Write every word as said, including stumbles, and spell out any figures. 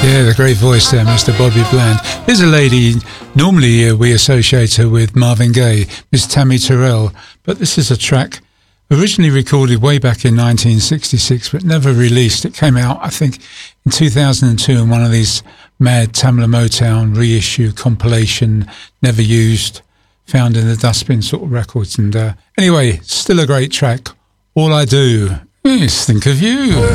Yeah, the great voice there, Mister Bobby Bland. Here's a lady, normally uh, we associate her with Marvin Gaye, Miss Tammy Terrell, but this is a track originally recorded way back in nineteen sixty-six, but never released. It came out, I think, in two thousand two in one of these mad Tamla Motown reissue compilation, never used, found in the dustbin sort of records. And uh, anyway, still a great track. All I Do is think of you.